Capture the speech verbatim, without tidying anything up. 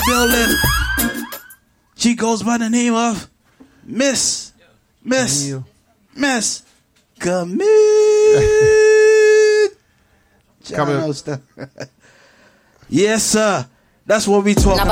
building. She goes by the name of Miss, Miss, Camille. Miss Camille. Camille. Yes, sir. That's what we talking Now,